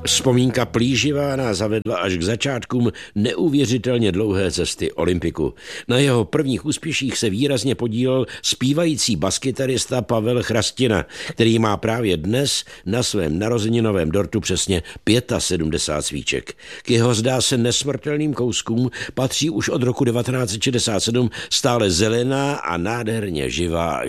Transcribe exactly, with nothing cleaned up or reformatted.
Vzpomínka plíživá nás zavedla až k začátkům neuvěřitelně dlouhé cesty Olympiku. Na jeho prvních úspěších se výrazně podílel zpívající baskytarista Pavel Chrastina, který má právě dnes na svém narozeninovém dortu přesně sedmdesát pět svíček. K jeho zdá se nesmrtelným kouskům patří už od roku devatenáct set šedesát sedm stále zelená a nádherně živá